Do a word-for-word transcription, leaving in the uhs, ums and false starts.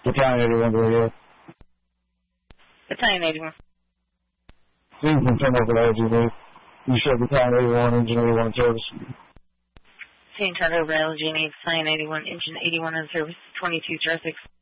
Battalion eighty-one radio. Battalion eighty-one. You can turn over to L G B. You show Battalion eighty-one, Engine eighty-one service. Seeing turned over L G B, Battalion eighty-one, Engine eighty-one in service, twenty-two star six.